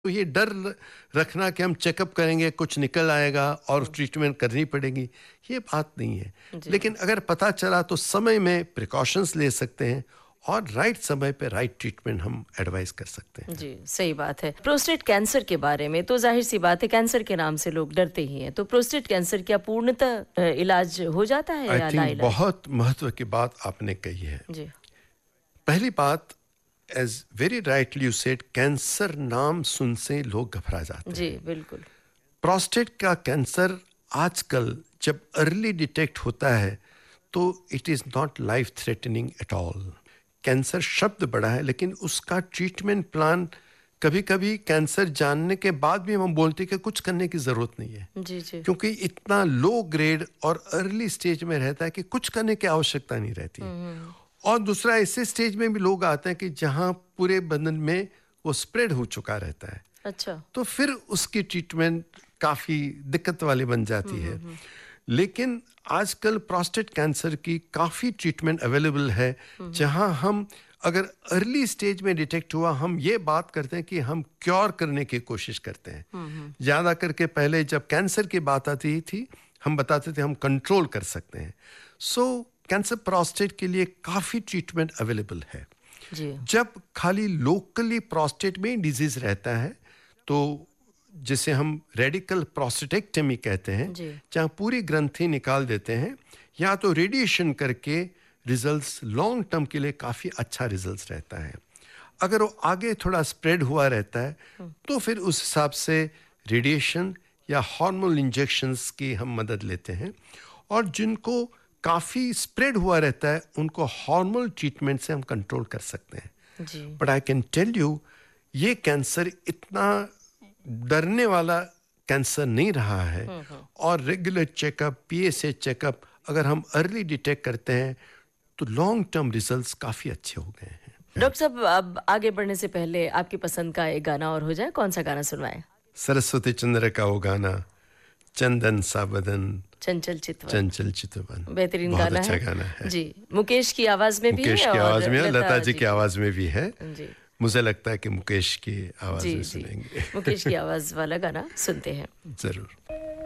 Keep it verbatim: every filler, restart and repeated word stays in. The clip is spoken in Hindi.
तो ये डर रखना कि हम चेकअप करेंगे कुछ निकल आएगा और ट्रीटमेंट करनी पड़ेगी, ये बात नहीं है। लेकिन अगर पता चला तो समय में प्रिकॉशंस ले सकते हैं और राइट समय पे राइट ट्रीटमेंट हम एडवाइस कर सकते हैं। जी, सही बात है। प्रोस्टेट कैंसर के बारे में तो जाहिर सी बात है, कैंसर के नाम से लोग डरते ही हैं। तो प्रोस्टेट कैंसर क्या पूर्णतः इलाज हो जाता है आई या थिंक लाइलाज? बहुत महत्व की बात आपने कही है। जी। पहली बात, as very rightly you said, cancer नाम सुन से लोग घबरा जाते हैं। जी, बिल्कुल। प्रोस्टेट का कैंसर आजकल जब अर्ली डिटेक्ट होता है तो it is not life threatening at all. Cancer शब्द बड़ा है लेकिन उसका ट्रीटमेंट प्लान कभी कभी कैंसर जानने के बाद भी हम बोलते हैं कि कुछ करने की ज़रूरत नहीं है, जी, जी। क्योंकि इतना लो ग्रेड और अर्ली स्टेज में रहता है कि कुछ करने की आवश्यकता नहीं रहती। और दूसरा, ऐसे स्टेज में भी लोग आते हैं कि जहाँ पूरे बदन में वो स्प्रेड हो चुका रहता है, अच्छा। तो फिर उसकी ट्रीटमेंट काफ़ी दिक्कत वाली बन जाती है। लेकिन आजकल प्रोस्टेट कैंसर की काफ़ी ट्रीटमेंट अवेलेबल है, जहां हम अगर अर्ली स्टेज में डिटेक्ट हुआ, हम ये बात करते हैं कि हम क्योर करने की कोशिश करते हैं। ज़्यादा करके पहले जब कैंसर की बात आती थी हम बताते थे हम कंट्रोल कर सकते हैं। सो कैंसर प्रोस्टेट के लिए काफ़ी ट्रीटमेंट अवेलेबल है। जी। जब खाली लोकली प्रोस्टेट में डिजीज रहता है तो जिसे हम रेडिकल प्रोस्टेटेक्टमी कहते हैं, जी। जहाँ पूरी ग्रंथि निकाल देते हैं, या तो रेडिएशन करके रिजल्ट्स लॉन्ग टर्म के लिए काफ़ी अच्छा रिजल्ट्स रहता है। अगर वो आगे थोड़ा स्प्रेड हुआ रहता है तो फिर उस हिसाब से रेडिएशन या हार्मोनल इंजेक्शंस की हम मदद लेते हैं। और जिनको काफ़ी स्प्रेड हुआ रहता है उनको हार्मोनल ट्रीटमेंट से हम कंट्रोल कर सकते हैं। जी। But I can tell you, ये कैंसर इतना डरने वाला कैंसर नहीं रहा है। और रेगुलर चेकअप, पीएसए चेकअप अगर हम अर्ली डिटेक्ट करते हैं तो लॉन्ग टर्म रिजल्ट्स काफ़ी अच्छे हो गए हैं। डॉक्टर साहब, अब आगे बढ़ने से पहले आपकी पसंद का एक गाना और हो जाए, कौन सा गाना सुनवाएं? सरस्वती चंद्र का वो गाना, चंदन सा बदन चंचल चितवन। चंचल चितवन, बेहतरीन बहुत गाना अच्छा है। गाना है। जी, मुकेश की आवाज में भी मुकेश है की और आवाज में है, लता जी जी की आवाज में भी है। जी। मुझे लगता है कि मुकेश की आवाज जी में जी सुनेंगे। मुकेश की आवाज वाला गाना सुनते हैं। जरूर।